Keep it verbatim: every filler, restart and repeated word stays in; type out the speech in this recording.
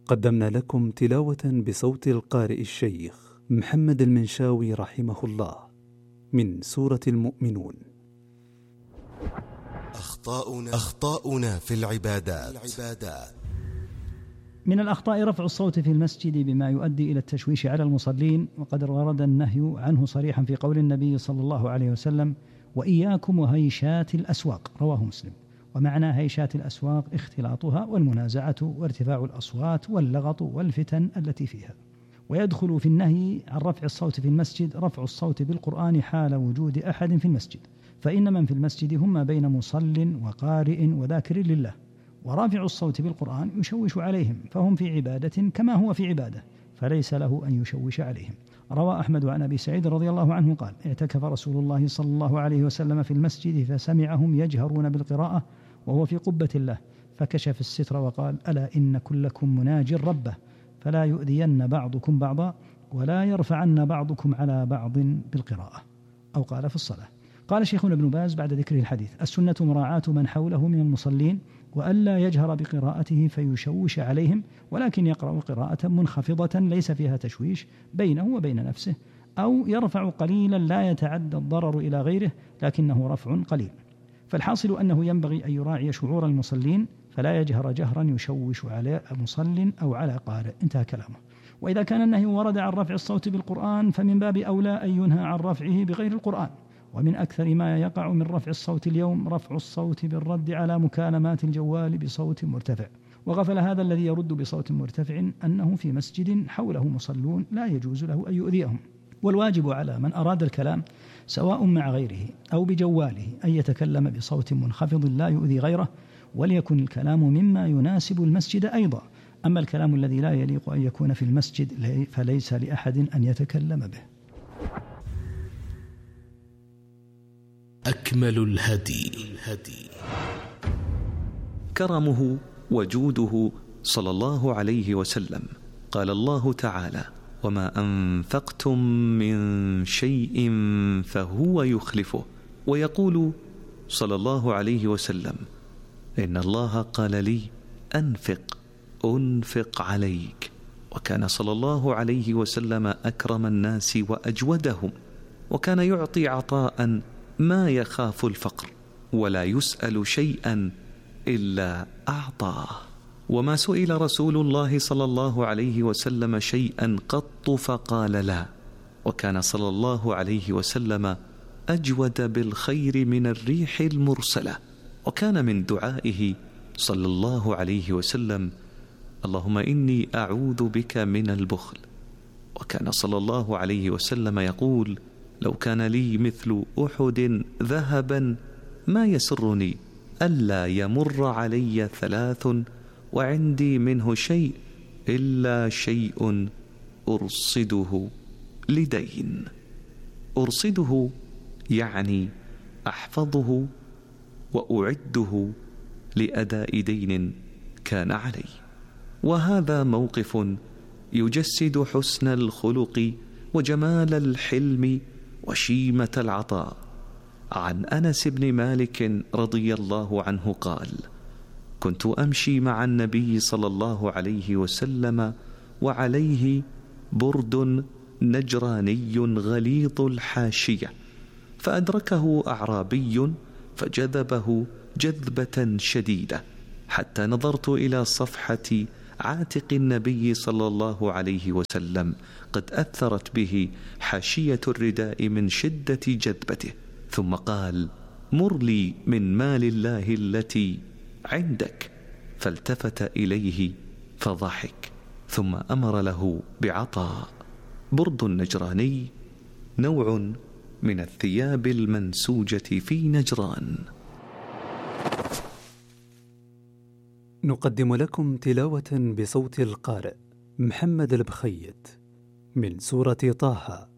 قدمنا لكم تلاوة بصوت القارئ الشيخ محمد المنشاوي رحمه الله من سورة المؤمنون. أخطاؤنا, أخطاؤنا في العبادات. العبادات من الأخطاء رفع الصوت في المسجد بما يؤدي إلى التشويش على المصلين، وقد ورد النهي عنه صريحا في قول النبي صلى الله عليه وسلم: وإياكم وهيشات الأسواق، رواه مسلم. ومعنى هيشات الأسواق اختلاطها والمنازعة وارتفاع الأصوات واللغط والفتن التي فيها. ويدخل في النهي عن رفع الصوت في المسجد رفع الصوت بالقرآن حال وجود أحد في المسجد، فإن من في المسجد هم ما بين مصل وقارئ وذاكر لله، ورافع الصوت بالقرآن يشوش عليهم، فهم في عبادة كما هو في عبادة، فليس له أن يشوش عليهم. روى أحمد عن أبي سعيد رضي الله عنه قال: اعتكف رسول الله صلى الله عليه وسلم في المسجد فسمعهم يجهرون بالقراءة وهو في قبة الله، فكشف الستر وقال: ألا إن كلكم مناج ربه، فلا يؤذين بعضكم بعضا ولا يرفعن بعضكم على بعض بالقراءة، أو قال في الصلاة. قال شيخنا ابن باز بعد ذكر الحديث: السنة مراعاة من حوله من المصلين، وألا يجهر بقراءته فيشوش عليهم، ولكن يقرأ قراءة منخفضة ليس فيها تشويش بينه وبين نفسه، أو يرفع قليلا لا يتعدى الضرر إلى غيره لكنه رفع قليل. فالحاصل أنه ينبغي أن يراعي شعور المصلين، فلا يجهر جهرا يشوش على مصل أو على قارئ. انتهى كلامه. وإذا كان النهي ورد عن رفع الصوت بالقرآن فمن باب أولى أن ينهى عن رفعه بغير القرآن. ومن أكثر ما يقع من رفع الصوت اليوم رفع الصوت بالرد على مكالمات الجوال بصوت مرتفع، وغفل هذا الذي يرد بصوت مرتفع أنه في مسجد حوله مصلون لا يجوز له أن يؤذيهم. والواجب على من أراد الكلام سواء مع غيره أو بجواله أن يتكلم بصوت منخفض لا يؤذي غيره، وليكن الكلام مما يناسب المسجد أيضا. أما الكلام الذي لا يليق أن يكون في المسجد فليس لأحد أن يتكلم به. أكمل الهدي كرمه وجوده صلى الله عليه وسلم. قال الله تعالى: وما أنفقتم من شيء فهو يخلفه. ويقول صلى الله عليه وسلم: إن الله قال لي أنفق أنفق عليك. وكان صلى الله عليه وسلم أكرم الناس وأجودهم، وكان يعطي عطاء ما يخاف الفقر، ولا يسأل شيئا إلا أعطاه. وما سئل رسول الله صلى الله عليه وسلم شيئا قط فقال لا. وكان صلى الله عليه وسلم أجود بالخير من الريح المرسلة. وكان من دعائه صلى الله عليه وسلم: اللهم إني أعوذ بك من البخل. وكان صلى الله عليه وسلم يقول: لو كان لي مثل أحد ذهبا ما يسرني ألا يمر علي ثلاث وعندي منه شيء إلا شيء أرصده لدين. أرصده يعني أحفظه وأعده لأداء دين كان علي. وهذا موقف يجسد حسن الخلق وجمال الحلم وشيمة العطاء. عن أنس بن مالك رضي الله عنه قال: كنت أمشي مع النبي صلى الله عليه وسلم وعليه برد نجراني غليظ الحاشية، فأدركه أعرابي فجذبه جذبة شديدة، حتى نظرت إلى صفحة عاتق النبي صلى الله عليه وسلم قد أثرت به حاشية الرداء من شدة جذبته، ثم قال: مر لي من مال الله التي عندك. فالتفت إليه فضحك، ثم أمر له بعطاء. برد النجراني نوع من الثياب المنسوجة في نجران. نقدم لكم تلاوة بصوت القارئ محمد البخيت من سورة طه